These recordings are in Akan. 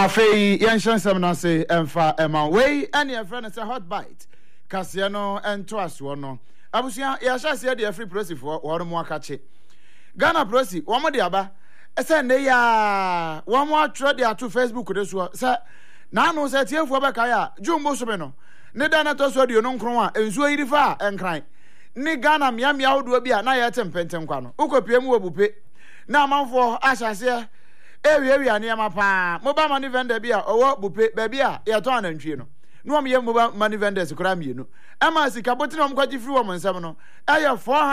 Afei yenshan semna se emfa ema we any a friend say hot bite kasia no ento aso no abusia ya sha se de free prosi for woro mo akache Ghana prosi wo mo de aba ese ne ya wo mo atro de ato Facebook de so se na no se tiefo be kai a jumbo so me no ne da na to so de no nkron a ensuo yiri fa enkran ni Ghana mia hodo bi a na ya tempenten kwa no ukopie mu obupe na amanfo ahyase ewi anema pa mobile money vendor bia owo bupe ba bia ye to anantwie no am ye mobile money vendors kura mienu ama sika boti no mkwaji free wo nsem no eye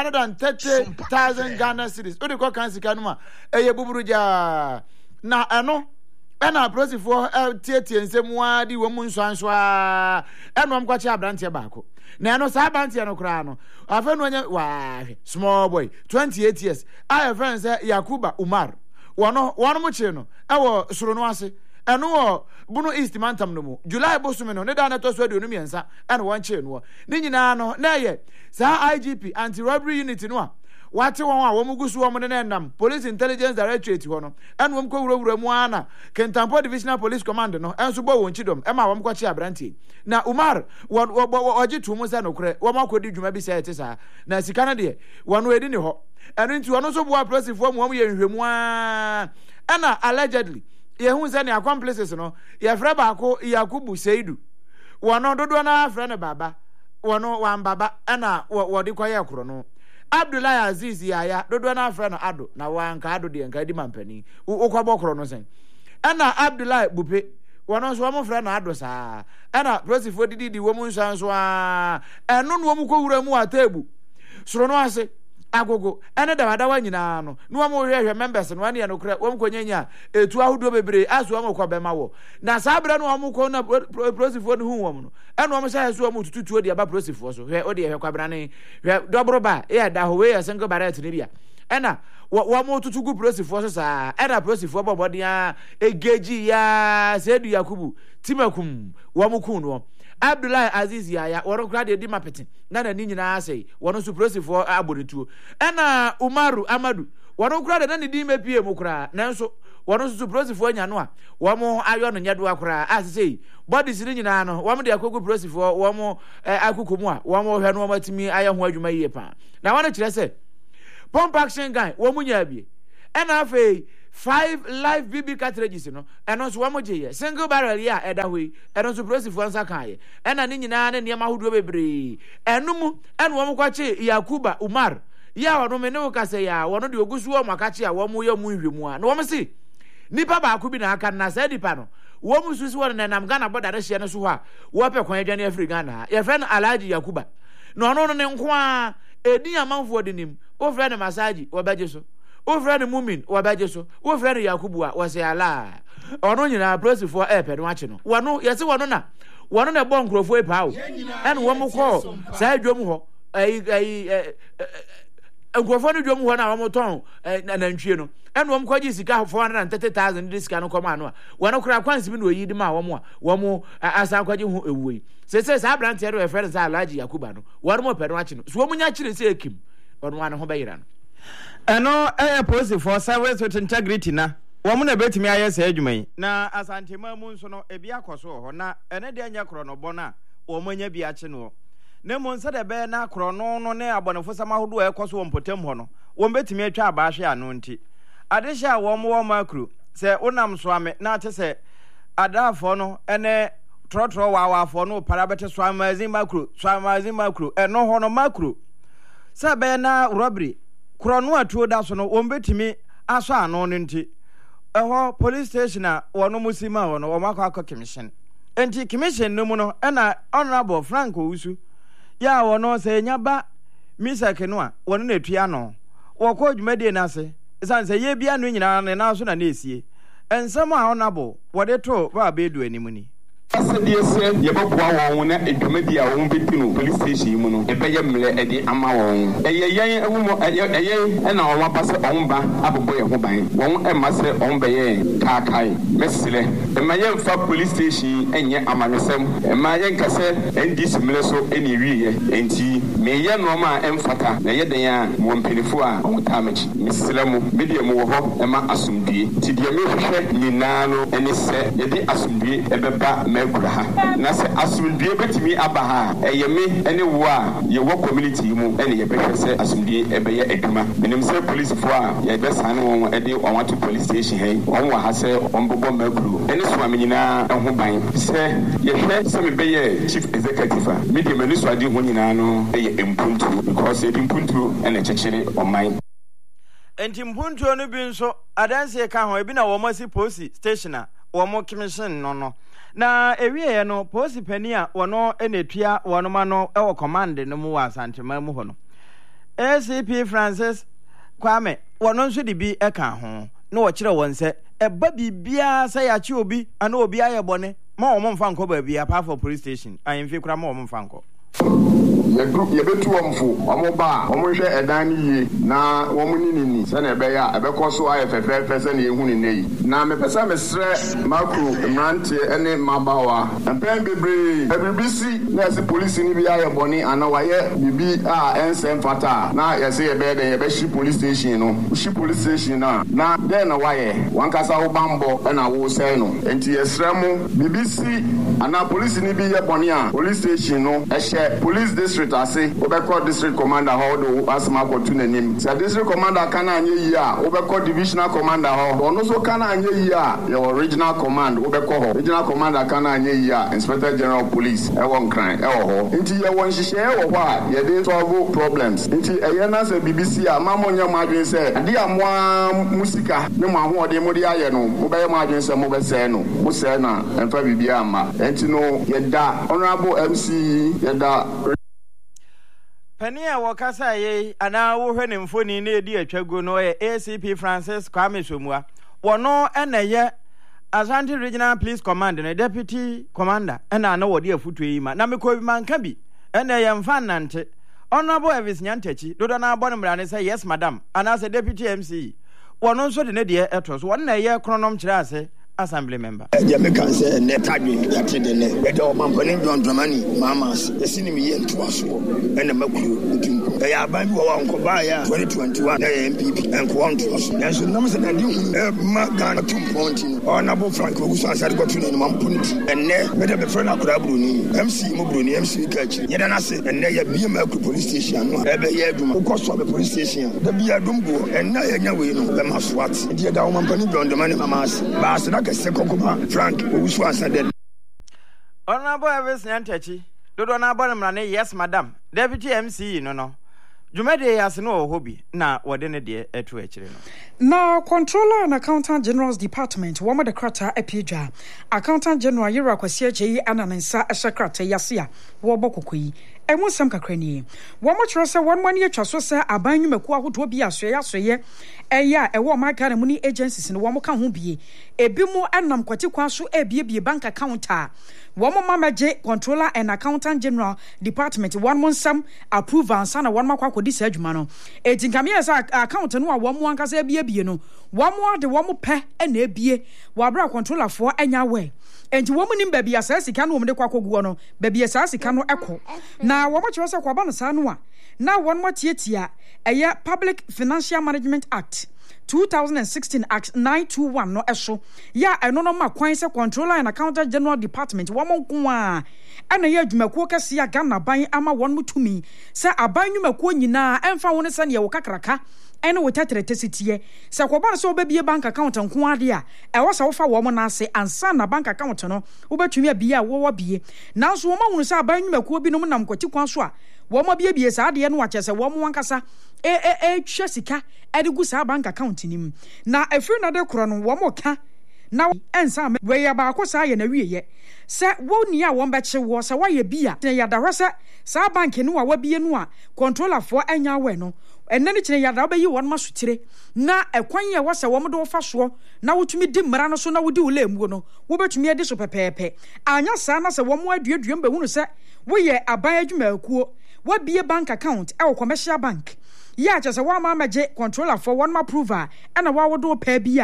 430,000 Ghana cedis odi ko kan sika no ma eye buburuja na eno ena prosifo tietie nsem adi wo mu nsoansoa eno mkwachi abrantie baako na eno sa abrantie no kura no afa no nya wa small boy 28 years eye friend say Yakuba Umar wano mo che no ewo soro no ase eno wo bunu east mantam no mu July bosume no ne da na to so aduonu miensa eno won che no ni nyina no na ye sa IGP anti robbery unit no a wate won a wo mugusu wo mo ne nam police intelligence directorate ho no eno wo mko wurawura mu ana Kentampo divisional police command no enso bo won chidom e ma wo mko che abrantie na Umar oje tu mu se no kure wo makodi dwuma bi se ete sa na sika na de wono edi ni ho eno nti wono so bo apressifo mu ye nhwemu a ana allegedly ye hu se ne accomplices no ye fra baako Yakubu Seidu wono dodo na fra ne baba wono wan baba ana wodi kwaye kuro no Abdullah Aziz Yaya dodo na fra no ado na wanka ado de nka di mampani ukwabo kuro no sen ana Abdullah Bupe wono so mo fra no ado saa ana prosifo didi wo mu nsanso a eno no mu kowura mu atebu soro no ase agogo ene da wada nyina no no mo hwehwe members no ane no kra wo mkonyanya etu ahodo bebre aso wo mkwa bema wo na sabra no wo mkọ na prosifo no hu wo no ene wo msha so wo tututuo de aba prosifo so hwe o de hwe kwabra ne hwe dobro ba e da ho we ya single barret ne bia ena wo mo tutugu prosifo so sa ena prosifo bobodia egeji ya Sedu Yakubu Timakum wo mkun no Abdullah Aziz Yaya woro kra de di mapete na na ni nyina asei wono suprosifo abonetuo ena Umaru Amadu woro kra de na ni di mepie mu kra nanso wono suprosifo anya no a wo mo ayo no nyedo akra asei body siri nyina no wo mo de akoku prosifo wo mo akokomu a wo mo hwe no matimi aye ho adwuma yie pa na wono kire se pump action guy wo mu nya bie ena afei 5 live BB cartridges no eno so wamo je single barrel ya eda hoi eno so prosifo ansa kan ye ena ni nyina ne niam ahodo bebre eno mu eno wamo kwache Yakuba Umar ya wono me ne wokase ya wono de ogusu wo makache a womo ye mu nhwemu a no womo si nipa ba ko bi na aka na sa dipa no womo susi wono na nam Ghana boda re hye ne so ha wo pe kwan adwane Afri Ghana ye friend Alhaji Yakuba no no ne nko a edi amanfo de nim o friend massage wo beje so o friend Mumin wa baje so o friend Yakubu a wase ala ono nyina prosifo epe no ache no wono yese wono na bo nkrofo epa o en wo mo ko sa adwom ho nkrofo no dwom ho na wo mo ton na ntwie no en wo mo kwaji sika 430,000 de sika no koma no a wono kra kwansi bi no yidi ma wo mo asa kwaji ho ewuwe se sa brand ero e friend sa Alhaji Yakuba no wono mo pe no ache no so wo mo nya kire se ekim wono ane ho bayira no eno police for service with integrity na wo mu na betimi aye se adwuma yi na asantema mu nso no ebi akoso ho na ene de anya kro no bona wo manya bi ache no na mu nsa de be na kro no ne abonefo samahodo ekoso wo mpotem ho no wo betimi atwa abaahwe ano nti adehya wo mo makru se unam so ame na ate se adafo no ene trotro wawafo no parabete so amazin makru eno ho no makru se be na robbery krono atuo da so no wombetimi aso ano no nti eho police station a wono musima wono wo makwa commission enti commission no mu no na honorable Frank Owusu ya wono se nyaba misake no a wono na atua no wo ko dwumade na ase sanse ye bia no nyina ne na so na esie ensem a honorable wode to ba bedu animu ni Asadiese yebabua won na edwamadi a won betinu police station mu no ebeye mle edi ama won eyeyen ewumo eyeyen na won apase on ba abobo ye ho ban won emase on beye kakai mesile emaye fa police station enye amanesem emaye nkase ndc mle so eni wiye enti me ye no ma emfata na ye den a mo mpelifo a o tamachi mesele mo media mo ho e ma asumdie ti de me hwehwe nyina no ene se ye de asumdie e beba magura ha na se asumdie betimi aba ha eye me ene wo a ye wo community mu ene ye behwe se asumdie e be ye adwuma menim se police fo a ye be sane won e de on to police station hey on wa ha se on bobo maguru ene so amenyina ho ban se ye hwe se me be ye chief executive a media mani so ade ho nyina no e ye impuntu because e impuntu ene chechire on mine enti mpuntu no bi nso adanse ka ho ebi na wo masi police station a wo mo commission no na ewie no police pani a wono enetua wono ma no e wo command no mu wa Asantema mu ho no ACP Francis Kwame wono nso de bi e ka ho na wo kire won se e ba bibia se ya chi obi ana obi aye bone ma wo mo mfa nko ba bia apart from police station ayemfi kura ma wo mo mfa nko ye betu omfo omoba omhwe edan ni na womunini se na ebe ya ebekọ so aye fefefe se na ehu ni nei na me pesa mesre makro mrante ene mabawa empen bebre ebibisi na se police ni bi aye boni ana waye bibi a ensem fata na ye se ye be den ye be shi police station no shi police station na den na waye wankasa wo bambo na wo se no enti yesre mo bibisi ana police ni bi ye boni a police station no ehye police district ase obekọ district commander ho do asma ko tu nanim se district commander kana anye yi a obekọ divisional commander ho ono so kana anye yi a your regional command obekọ ho regional commander kana anye yi a inspector general police e won kran e wo ho nti ye won hihye e wo ho a ye dey solve problems nti eye na se BBC a mamonya madwen se ade amoa musika ne mo ahode mo de aye no mo be madwen se mo be se no mo se na emfa bibia ama nti no ye da honorable MC ye da Pania wakasa ye ana wo hwe ne mfoni na edi atwago no ye ACP Francis Kwame Somua wono eneye Ashanti Regional Police Command ne deputy commander ena na wodi afutu yi ma na meko bi manka bi eneye mfa nante honorable Elvis Nyantachi dodo na abone mrane say yes madam ana say deputy MC wono nso de ne de eto so wono na ye kronom kire ase assembly member ya me kan say ne tadwe ya tede ne e de o mampani John Dramani mamas esini me ye ntoaso ena makuru ntimko ya ban bi wa nko ba ya 2021 na MPP enko ntoaso na so nam se na di hu ma Ghana tumponti honorable Frank Ogusu asari ko tunu ma mpunti enne me de be friend akura broni MC mo broni MC kachi ye na se enne ya bi ma ku police station no e be ye aduma ko so be police station da bi adumgo enne ya nya we no be ma swat die da o mampani John Dramani mamas ba se na Frank Ogusu asade honorable Elvis Nyantachi dodo na abone mrane yes madam deputy MC no Jumede yase no hobi na wode ne de eto akire no na controller and accountant general's department wo mo de krata apidwa accountant general Yera Kwasi Agyei ananensa ehye krata yase a wo bokokoyi emu sam kakrani wo mo kyerɛ sɛ wɔn mani atwa so sɛ aban nwumaku ahodo bi asoye ɛya ɛwɔ Ghana mu ni agencies no wo mo ka ho bie ebi mu anam kwati kwa so ebiebie bank account a wo mo mamaje controller and accountant general department one mo sam approve ansa na wɔn makwa kodi sa adwuma no etinkame yɛ account no a wo mo ankasa ebiebie no wo mo ade wo mo pɛ na ebie wo abra controller fo anya we enti wo mo nim ba bia sa sika no wo mo de kwa koguo no ba bia sa sika no ɛkɔ na wo mo kyerɛ sɛ kwa ba no sa no a na wɔn mo tietia ɛyɛ Public Financial Management Act 2016 Act 921 no eso ya eno no ma kwan se controller and accountant general department wo mo nko a ana ya adwumakuo kase ya Ghana ban ama won mutumi se aban nwumakuo nyina emfa won se ne ye wo kakraka ene wo tetrete sitie se kwaba no se obabie bank account nko ade a ewo se wo fa wo mo na ase ansa na bank account no wo betumi abie a wo bie nanso wo ma hunu se aban nwumakuo bi no nam kwati kwan so a wo mo bie sa ade no wa kyese wo mo wankasa twa sika edigu sa bank account nim na afiri na de kro no wo mo ka na ensa we ya ba ko sa ye na wieye se wo ni a wo be che wo se wa ye bia ya da hwese sa bank no wa bie no a controller fo anya we no enne ni kire ya da obayi won masotire na ekwan ye wo se wo mo do fa so na wotumi di mmara no so na wodi wo lemu no wo betumi edi so pepepe anya sa na se wo mo aduadua mba hunu se wo ye aban adwumakuo wo bie bank account e wo commercial bank ya kyese wa ma maje controller for one approval and wa wodo pa bia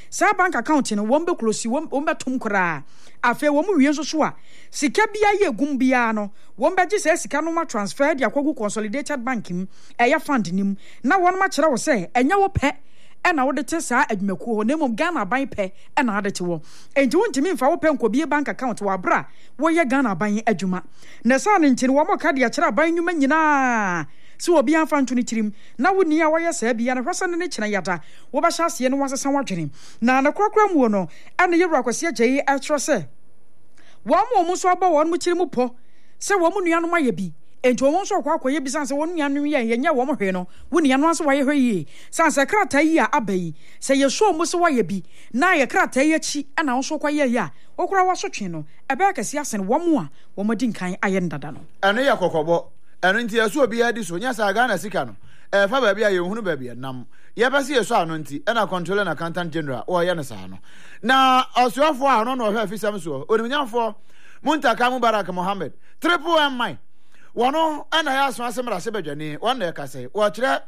sa bank account no won be close won betum kra afa won wie nso so a sika bia ye gum bia no won be gi se sika no ma transfer dia kwagu consolidated bank im eya fund nim na won ma kire wo se enya wo pe na wo de te saa adwumaku ho nemom Ghana ban pe na ade te wo enti wontimi mfa wo pe nkobie bank account wa bra wo ye Ghana ban adwuma na sa ne ntini wo mo ka de kire ban nwuma nyina si obi anfa ntuni tirim na woni a wo ye saa bia na hwasa ne kire yada wo ba hya se ne wasesa wadwene na na kwakwa mu no ane yewura kwase agye a tro se wo mo so aba wo no kire mu po se wo mo nuanom aye bi enti wo nso kwa akoye bi sanse wonu nuanom ye nya wo mo hwe no woni anu anso waye hwe yi sanse krata yi a abai se ye so mo se waye bi na ye krata yi achi ana wo so kwa ye ya okura wa so twe no ebe akasi asen wo mo a wo madi nkan aye ndada no eno ye kokobo eno nti yeso obi adi so nya sa Ghana sika no fa ba bia ye hunu ba bia nam ye ba se yeso ano nti ena controller na accountant general o ye ne sa no na osuafo a no no hwe afisam so onimnyafo Muntaka Mubarak Mohammed triple M wano ana ya so asemra se badwane wona ya kase wo kire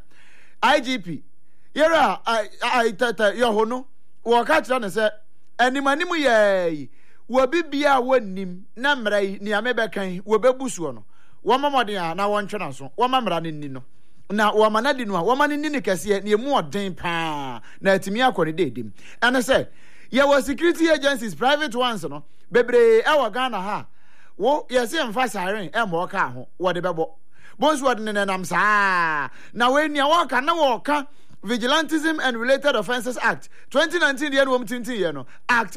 IGP yera ai tata yohono wo ka kire ne se animanimu ye wo bibia wonim na mrai ni amebekan wo bebusuo no wo mamode a na won twena so wo mamra ne ni no na wo manadi no a wo manini ne kase ne emu oden pa na atimi akore dedim ene se ye wo security agencies private ones no bebre e wo Ghana ha wo yesi mfa siren e mo ka ho wo de bebo bonsu wo de nenam saa na we nia wo ka na wo ka Vigilantism and Related Offences Act 2019 ye no mtintin ye no Act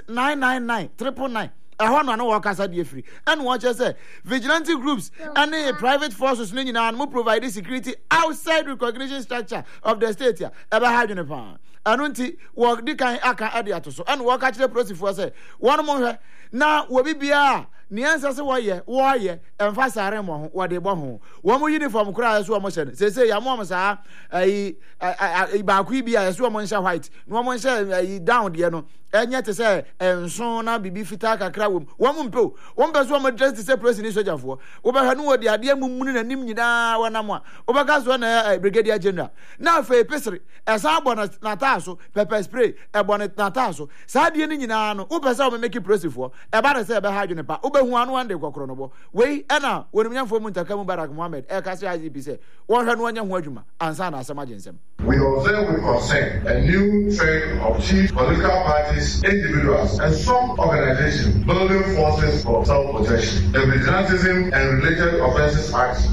999 ehon no wo ka sa de free and wo che say vigilante groups and private forces no nyina no provide security outside recognition structure of the state here eba hadwene pa anunti wo di kan aka ade atoso and wo ka kire prosifo say won mo hwe na wo bibia ni ansa se wo ye emfa sare mo ho wo de bo ho wo mo uniform kura so mo hye se ya mo sa ai ba ku bia so mo hye white no mo hye ai down de no enye te se enso na bibi fita kakra wo mo mpe wo mpe so mo dress te se president sojafo wo ba hanu wo de ade mumunu na nim nyina wana mo wo ba ka so na brigadier general na fa pesere esa abona na taso pepper spray ebona na taso sa de ni nyina no wo pesa wo make presifo e ba de se be ha dwene pa wo ba hu anu ande kokoro no bo we ena wonimnyafo Muntaka Mubarak Mohammed e ka se IGP se wo hwe no anya hu adwuma ansa na asema jensem. We observe with concern a new trend of chief political parties, individuals, and some organizations building forces for self-protection. The Vigilantism and Related Offences Act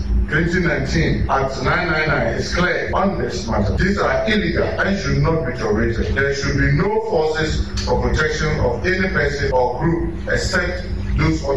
2019 Act 999 is clear on this matter. These are illegal and should not be tolerated. There should be no forces for protection of any person or group except those